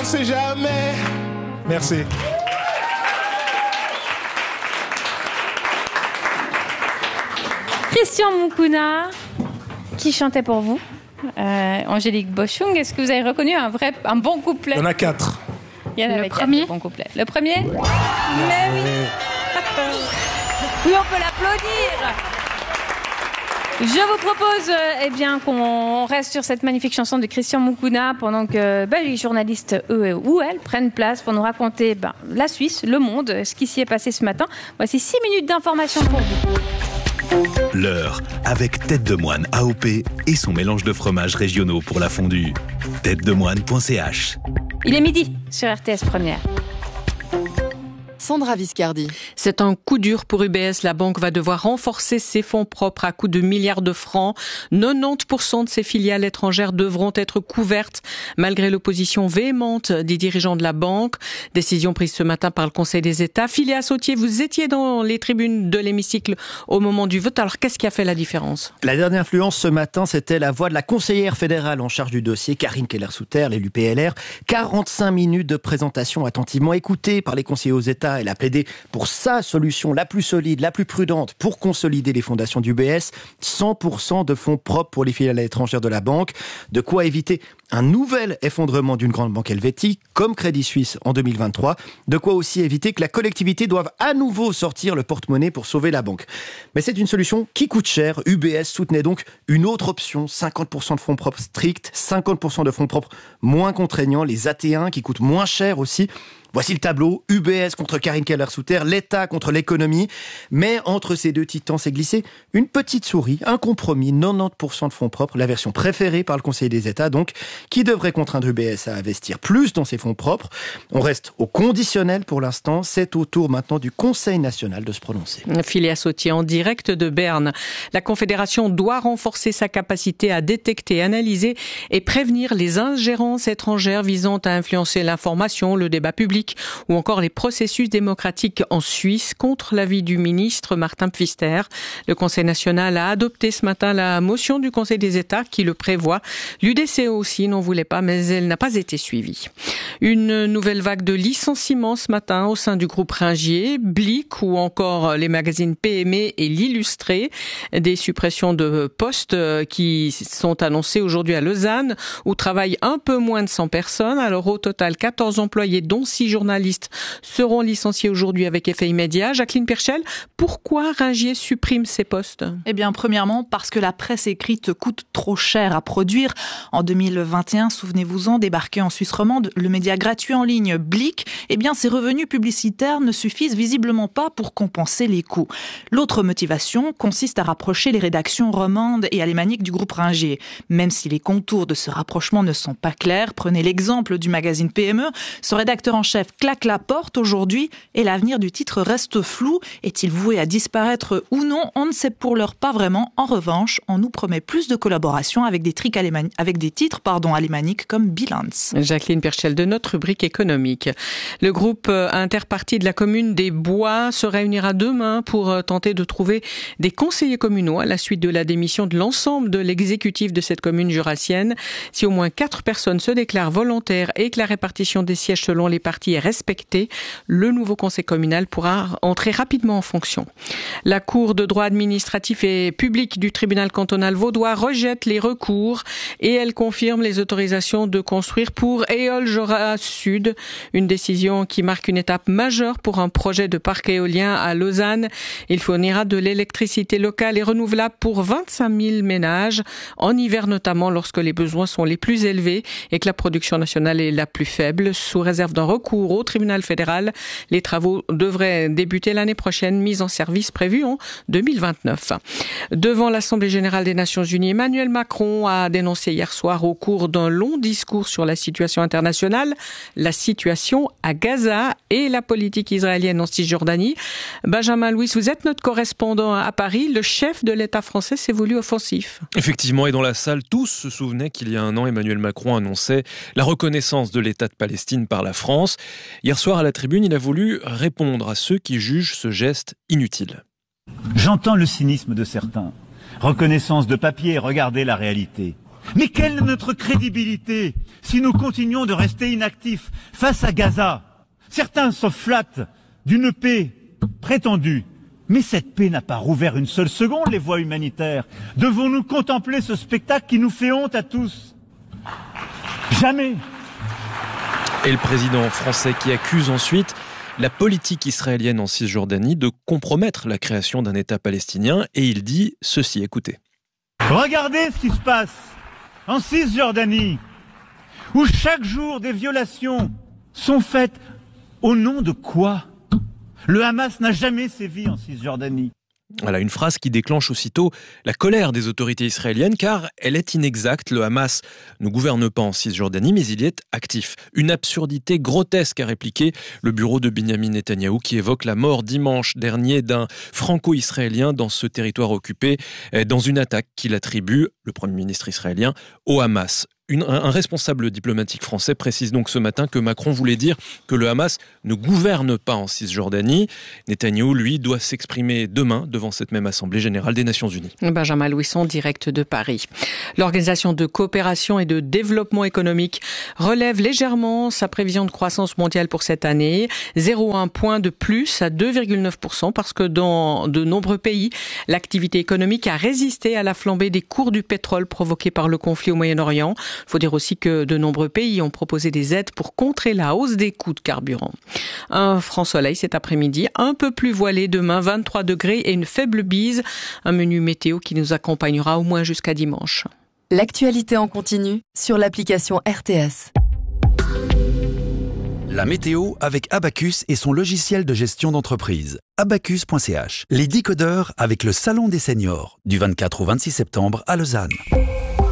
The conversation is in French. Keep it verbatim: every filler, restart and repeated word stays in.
ne sait jamais. Merci. Christian Moukouna, qui chantait pour vous, euh, Angélique Boschung. Est-ce que vous avez reconnu un vrai, un bon couplet? Il y en a quatre. Il y en avait Le quatre premier bons couplets. Le premier? Mais oui. Oui, on peut l'applaudir. Je vous propose euh, eh bien, qu'on reste sur cette magnifique chanson de Christian Moukouna pendant que bah, les journalistes, eux ou elles, prennent place pour nous raconter bah, la Suisse, le monde, ce qui s'y est passé ce matin. Voici six minutes d'information pour vous. L'heure avec Tête de Moine A O P et son mélange de fromages régionaux pour la fondue. tête de moine point c h. Il est midi sur R T S Première. Sandra Viscardi. C'est un coup dur pour U B S. La banque va devoir renforcer ses fonds propres à coût de milliards de francs. quatre-vingt-dix pour cent de ses filiales étrangères devront être couvertes malgré l'opposition véhémente des dirigeants de la banque. Décision prise ce matin par le Conseil des États. Philéa Sautier, vous étiez dans les tribunes de l'hémicycle au moment du vote. Alors qu'est-ce qui a fait la différence? La dernière influence ce matin, c'était la voix de la conseillère fédérale en charge du dossier, Karine Keller-Souter, l'élu P L R. quarante-cinq minutes de présentation attentivement écoutée par les conseillers aux États. Elle a plaidé pour sa solution la plus solide, la plus prudente pour consolider les fondations d'U B S. cent pour cent de fonds propres pour les filiales étrangères de la banque. De quoi éviter un nouvel effondrement d'une grande banque helvétique, comme Crédit Suisse en deux mille vingt-trois. De quoi aussi éviter que la collectivité doive à nouveau sortir le porte-monnaie pour sauver la banque. Mais c'est une solution qui coûte cher. U B S soutenait donc une autre option, cinquante pour cent de fonds propres stricts, cinquante pour cent de fonds propres moins contraignants, les A T un qui coûtent moins cher aussi. Voici le tableau, U B S contre Karine Keller-Souter, l'État contre l'économie. Mais entre ces deux titans s'est glissé une petite souris, un compromis, quatre-vingt-dix pour cent de fonds propres, la version préférée par le Conseil des États donc, qui devrait contraindre U B S à investir plus dans ses fonds propres. On reste au conditionnel pour l'instant, c'est au tour maintenant du Conseil national de se prononcer. Philéa Sautier en direct de Berne. La Confédération doit renforcer sa capacité à détecter, analyser et prévenir les ingérences étrangères visant à influencer l'information, le débat public ou encore les processus démocratiques en Suisse, contre l'avis du ministre Martin Pfister. Le Conseil national a adopté ce matin la motion du Conseil des États qui le prévoit. L'U D C aussi n'en voulait pas, mais elle n'a pas été suivie. Une nouvelle vague de licenciements ce matin au sein du groupe Ringier, Blick ou encore les magazines P M E et l'Illustré. Des suppressions de postes qui sont annoncées aujourd'hui à Lausanne, où travaillent un peu moins de cent personnes. Alors au total, quatorze employés, dont six journalistes, seront licenciés aujourd'hui avec effet immédiat. Jacqueline Perchel, pourquoi Ringier supprime ces postes? Eh bien, premièrement, parce que la presse écrite coûte trop cher à produire. En deux mille vingt et un, souvenez-vous-en, débarqué en Suisse romande, le média gratuit en ligne Blick, eh bien, ses revenus publicitaires ne suffisent visiblement pas pour compenser les coûts. L'autre motivation consiste à rapprocher les rédactions romandes et alémaniques du groupe Ringier. Même si les contours de ce rapprochement ne sont pas clairs, prenez l'exemple du magazine P M E, son rédacteur en chef claque la porte aujourd'hui et l'avenir du titre reste flou. Est-il voué à disparaître ou non? On ne sait pour l'heure pas vraiment. En revanche, on nous promet plus de collaboration avec des, alémani- avec des titres pardon, alémaniques comme Bilance. Jacqueline Perchel de notre rubrique économique. Le groupe interparti de la commune des Bois se réunira demain pour tenter de trouver des conseillers communaux à la suite de la démission de l'ensemble de l'exécutif de cette commune jurassienne. Si au moins quatre personnes se déclarent volontaires et que la répartition des sièges selon les partis est respectée, le nouveau conseil communal pourra entrer rapidement en fonction. La Cour de droit administratif et public du tribunal cantonal vaudois rejette les recours et elle confirme les autorisations de construire pour Éole-Jura Sud, une décision qui marque une étape majeure pour un projet de parc éolien à Lausanne. Il fournira de l'électricité locale et renouvelable pour vingt-cinq mille ménages, en hiver notamment lorsque les besoins sont les plus élevés et que la production nationale est la plus faible. Sous réserve d'un recours au tribunal fédéral, les travaux devraient débuter l'année prochaine, mise en service prévue en deux mille vingt-neuf. Devant l'Assemblée générale des Nations unies, Emmanuel Macron a dénoncé hier soir au cours d'un long discours sur la situation internationale, la situation à Gaza et la politique israélienne en Cisjordanie. Benjamin Louis, vous êtes notre correspondant à Paris. Le chef de l'État français s'est voulu offensif. Effectivement, et dans la salle, tous se souvenaient qu'il y a un an, Emmanuel Macron annonçait la reconnaissance de l'État de Palestine par la France. Hier soir, à la tribune, il a voulu répondre à ceux qui jugent ce geste inutile. J'entends le cynisme de certains. Reconnaissance de papier, regardez la réalité. Mais quelle est notre crédibilité si nous continuons de rester inactifs face à Gaza? Certains se flattent d'une paix prétendue, mais cette paix n'a pas rouvert une seule seconde les voies humanitaires. Devons-nous contempler ce spectacle qui nous fait honte à tous? Jamais. Et le président français qui accuse ensuite la politique israélienne en Cisjordanie de compromettre la création d'un État palestinien, et il dit ceci, écoutez. Regardez ce qui se passe en Cisjordanie, où chaque jour des violations sont faites au nom de quoi? Le Hamas n'a jamais sévi en Cisjordanie. Voilà, une phrase qui déclenche aussitôt la colère des autorités israéliennes, car elle est inexacte. Le Hamas ne gouverne pas en Cisjordanie, mais il y est actif. Une absurdité grotesque, a répliqué le bureau de Binyamin Netanyahou, qui évoque la mort dimanche dernier d'un franco-israélien dans ce territoire occupé, dans une attaque qu'il attribue, le Premier ministre israélien, au Hamas. Une, un responsable diplomatique français précise donc ce matin que Macron voulait dire que le Hamas ne gouverne pas en Cisjordanie. Netanyahou, lui, doit s'exprimer demain devant cette même Assemblée générale des Nations Unies. Benjamin Louisson, direct de Paris. L'Organisation de coopération et de développement économique relève légèrement sa prévision de croissance mondiale pour cette année. zéro virgule un point de plus à deux virgule neuf pour cent parce que dans de nombreux pays, l'activité économique a résisté à la flambée des cours du pétrole provoquée par le conflit au Moyen-Orient. Il faut dire aussi que de nombreux pays ont proposé des aides pour contrer la hausse des coûts de carburant. Un franc soleil cet après-midi, un peu plus voilé demain, vingt-trois degrés et une faible bise. Un menu météo qui nous accompagnera au moins jusqu'à dimanche. L'actualité en continu sur l'application R T S. La météo avec Abacus et son logiciel de gestion d'entreprise. abacus point c h. Les décodeurs avec le Salon des seniors du vingt-quatre au vingt-six septembre à Lausanne.